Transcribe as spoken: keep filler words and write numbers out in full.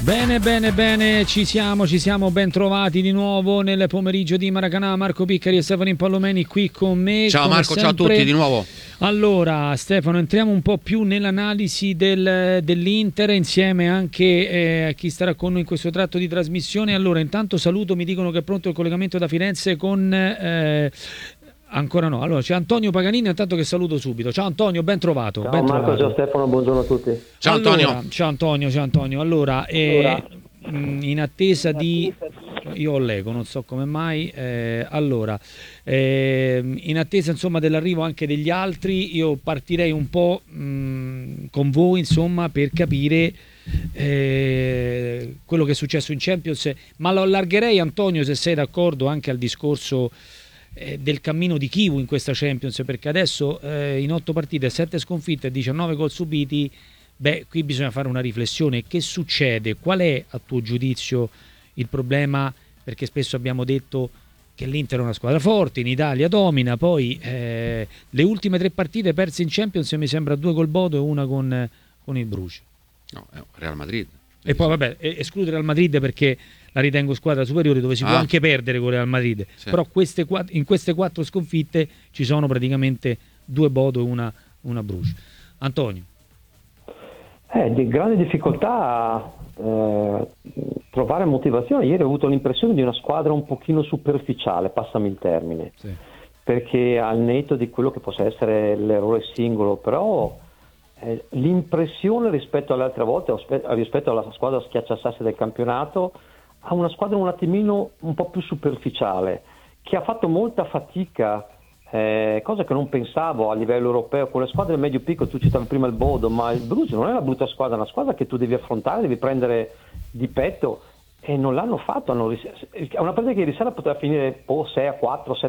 Bene, bene, bene, ci siamo, ci siamo ben trovati di nuovo nel pomeriggio di Maracanã. Marco Piccari e Stefano Impallomeni qui con me. Ciao Marco, sempre. Ciao a tutti di nuovo. Allora Stefano, entriamo un po' più nell'analisi del, dell'Inter insieme anche eh, a chi starà con noi in questo tratto di trasmissione. Allora intanto saluto, mi dicono che è pronto il collegamento da Firenze con... Eh, Ancora no, allora c'è Antonio Paganini, intanto che saluto subito. Ciao Antonio, ben trovato. Ciao ben Marco, trovato. ciao Stefano, buongiorno a tutti. Ciao allora, Antonio. Ciao Antonio, ciao Antonio. Allora, eh, in attesa di... Io leggo, non so come mai. Eh, allora, eh, in attesa insomma dell'arrivo anche degli altri, io partirei un po' mh, con voi insomma per capire eh, quello che è successo in Champions, ma lo allargherei, Antonio, se sei d'accordo, anche al discorso eh, del cammino di Kivu in questa Champions, perché adesso eh, in otto partite, sette sconfitte e diciannove gol subiti, beh, qui bisogna fare una riflessione. Che succede? Qual è a tuo giudizio il problema? Perché spesso abbiamo detto che l'Inter è una squadra forte, in Italia domina, poi eh, le ultime tre partite perse in Champions mi sembra due col Bodo e una con, con il Bruges. No, è Real Madrid. E poi vabbè, escludere Real Madrid perché la ritengo squadra superiore, dove si ah. può anche perdere con Real Madrid, sì. Però queste, in queste quattro sconfitte ci sono praticamente due Bodo e una, una Bruges. Antonio. Eh, di grande difficoltà a eh, trovare motivazione. Ieri ho avuto l'impressione di una squadra un pochino superficiale, passami il termine, sì. Perché al netto di quello che possa essere l'errore singolo, però eh, l'impressione rispetto alle altre volte, rispetto alla squadra schiacciasassi del campionato, ha una squadra un attimino un po' più superficiale, che ha fatto molta fatica. Eh, cosa che non pensavo a livello europeo con le squadre medio piccole. Tu citavi prima il Bodo, ma il Bruges non è una brutta squadra, è una squadra che tu devi affrontare, devi prendere di petto, e non l'hanno fatto. Hanno ris- è una partita che ieri sera poteva finire oh, sei a quattro,